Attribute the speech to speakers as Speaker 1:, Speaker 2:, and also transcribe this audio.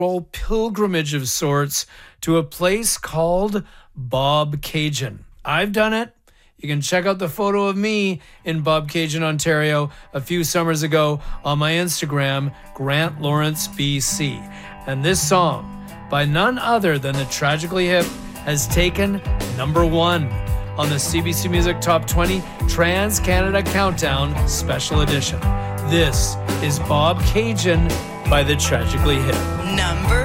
Speaker 1: pilgrimage of sorts to a place called Bobcaygeon. I've done it. You can check out the photo of me in Bobcaygeon, Ontario a few summers ago on my Instagram, Grant Lawrence BC. And this song, by none other than the Tragically Hip, has taken number 1 on the CBC Music Top 20 Trans-Canada Countdown Special Edition. This is Bobcaygeon by the Tragically Hip.
Speaker 2: Number